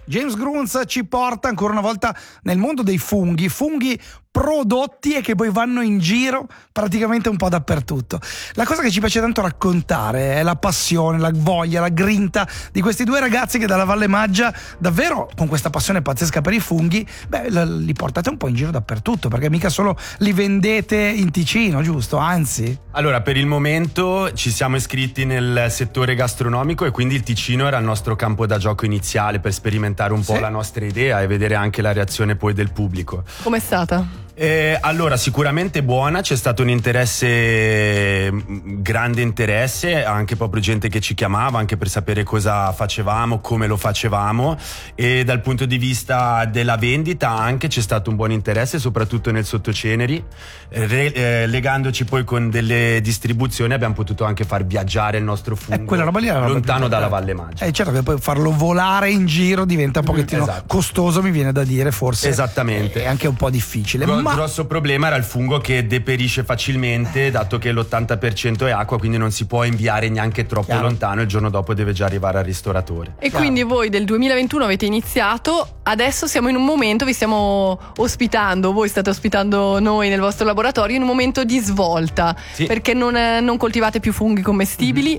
James Grunz ci porta ancora una volta nel mondo dei funghi prodotti e che poi vanno in giro praticamente un po' dappertutto. La cosa che ci piace tanto raccontare è la passione, la voglia, la grinta di questi due ragazzi che dalla Valle Maggia, davvero con questa passione pazzesca per i funghi, li portate un po' in giro dappertutto, perché mica solo li vendete in Ticino, giusto? Anzi. Allora, per il momento ci siamo iscritti nel settore gastronomico e quindi il Ticino era il nostro campo da gioco iniziale per sperimentare un po' la nostra idea e vedere anche la reazione poi del pubblico. Com'è stata? Allora, sicuramente buona, c'è stato un interesse, grande interesse, anche proprio gente che ci chiamava anche per sapere cosa facevamo, come lo facevamo, e dal punto di vista della vendita anche c'è stato un buon interesse, soprattutto nel Sottoceneri. Legandoci poi con delle distribuzioni abbiamo potuto anche far viaggiare il nostro fungo quella roba lì lontano dalla Valle Maggia. Certo che poi farlo volare in giro diventa un pochettino costoso, mi viene da dire, forse. Esattamente. È anche un po' difficile. Il grosso problema era il fungo che deperisce facilmente, dato che l'80% è acqua, quindi non si può inviare neanche troppo lontano, il giorno dopo deve già arrivare al ristoratore. E quindi voi del 2021 avete iniziato, adesso siamo in un momento, vi stiamo ospitando, voi state ospitando noi nel vostro laboratorio in un momento di svolta, perché non coltivate più funghi commestibili,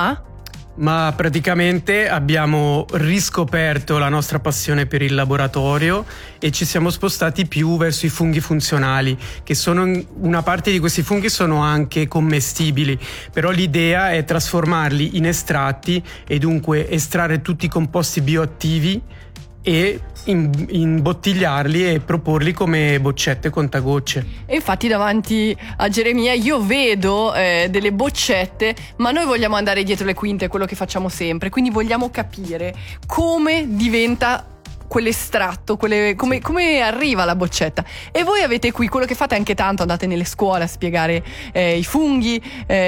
ma praticamente abbiamo riscoperto la nostra passione per il laboratorio e ci siamo spostati più verso i funghi funzionali, che sono una parte di questi funghi sono anche commestibili, però l'idea è trasformarli in estratti e dunque estrarre tutti i composti bioattivi e imbottigliarli e proporli come boccette contagocce. E infatti davanti a Geremia io vedo delle boccette, ma noi vogliamo andare dietro le quinte, quello che facciamo sempre, quindi vogliamo capire come diventa quell'estratto, come arriva la boccetta. E voi avete qui quello che fate anche tanto, andate nelle scuole a spiegare i funghi,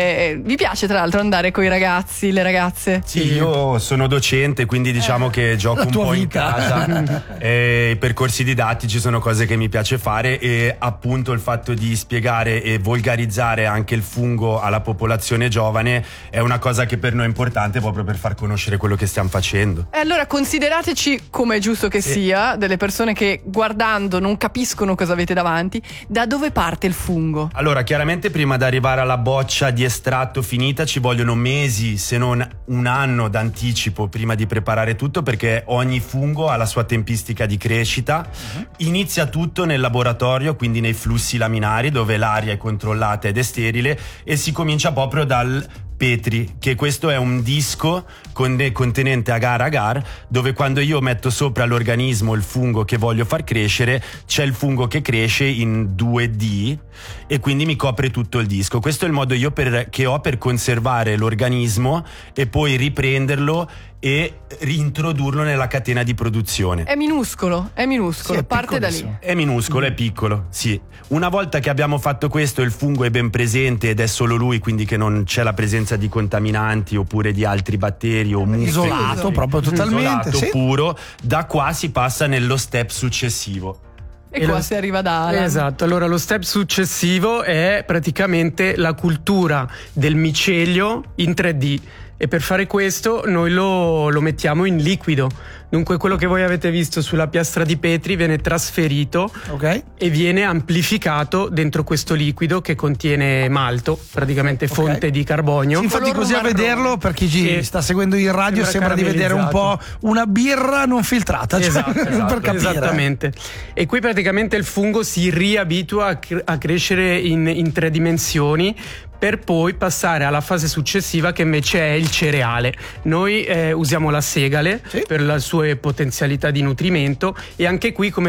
vi piace tra l'altro andare con i ragazzi, le ragazze? Sì, io sono docente, quindi diciamo che gioco un po' in casa, i percorsi didattici sono cose che mi piace fare, e appunto il fatto di spiegare e volgarizzare anche il fungo alla popolazione giovane è una cosa che per noi è importante, proprio per far conoscere quello che stiamo facendo. E allora considerateci, come è giusto che sia, delle persone che guardando non capiscono cosa avete davanti. Da dove parte il fungo? Allora, chiaramente prima di arrivare alla boccia di estratto finita ci vogliono mesi, se non un anno d'anticipo prima di preparare tutto, perché ogni fungo ha la sua tempistica di crescita. Inizia tutto nel laboratorio, quindi nei flussi laminari dove l'aria è controllata ed è sterile, e si comincia proprio dal Petri, che questo è un disco contenente agar-agar, dove quando io metto sopra l'organismo il fungo che voglio far crescere, c'è il fungo che cresce in 2D e quindi mi copre tutto il disco. Questo è il modo che ho per conservare l'organismo e poi riprenderlo e reintrodurlo nella catena di produzione. È minuscolo, sì, parte da lì. È minuscolo, è piccolo, sì. Una volta che abbiamo fatto questo, il fungo è ben presente ed è solo lui, quindi che non c'è la presenza di contaminanti oppure di altri batteri o muffe. Isolato, proprio totalmente. Isolato, puro. Da qua si passa nello step successivo. E qua si arriva da Alan. Esatto, allora lo step successivo è praticamente la cultura del micelio in 3D. E per fare questo noi lo mettiamo in liquido. Dunque quello che voi avete visto sulla piastra di Petri viene trasferito e viene amplificato dentro questo liquido che contiene malto, praticamente fonte di carbonio. Sì, infatti così a vederlo, per chi ci sta seguendo in radio, sembra di vedere un po' una birra non filtrata. Esatto, per capire. Esattamente. E qui praticamente il fungo si riabitua a crescere in 3 dimensioni, per poi passare alla fase successiva che invece è il cereale. Noi usiamo la segale per le sue potenzialità di nutrimento, e anche qui, come